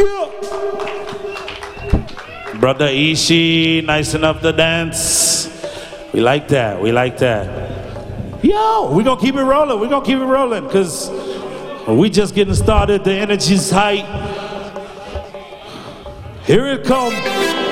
Yeah. Brother Ishi, nice enough to dance. We like that. We like that. Yo, we're going to keep it rolling. We're going to keep it rolling because we just getting started. The energy's high. Here it comes.